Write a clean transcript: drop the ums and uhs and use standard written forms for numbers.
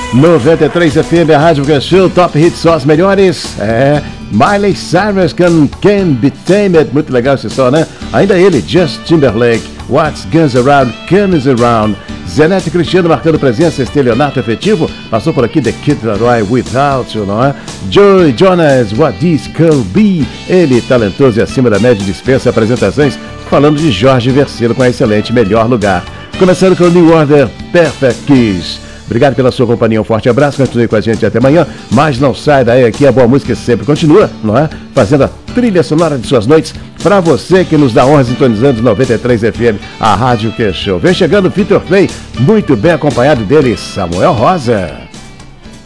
93 FM, a Rádio que Show, Top Hits, só as melhores. Miley Cyrus com Can't Be Tamed, muito legal esse som, né? Ainda ele, Justin Timberlake, What's Guns Around, Comes Around. Zenete Cristiano marcando presença, estelionato efetivo. Passou por aqui The Kid Laroi, Without You, não é? Joey Jonas, What This Could Be. Ele, talentoso e acima da média, dispensa apresentações. Falando de Jorge Vercillo com a excelente Melhor Lugar. Começando com o New Order, Perfect Kiss. Obrigado pela sua companhia, um forte abraço, continue com a gente até amanhã, mas não sai daí, aqui a boa música sempre continua, não é? Fazendo a trilha sonora de suas noites, para você que nos dá honra sintonizando 93 FM, a Rádio que Show. Vem chegando Vitor Clay, muito bem acompanhado dele, Samuel Rosa.